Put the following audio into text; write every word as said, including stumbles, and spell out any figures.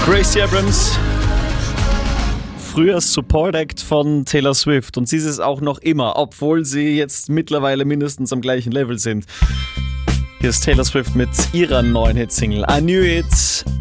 Gracie Abrams, früher Support Act von Taylor Swift, und sie ist es auch noch immer, obwohl sie jetzt mittlerweile mindestens am gleichen Level sind. Hier ist Taylor Swift mit ihrer neuen Hitsingle I Knew It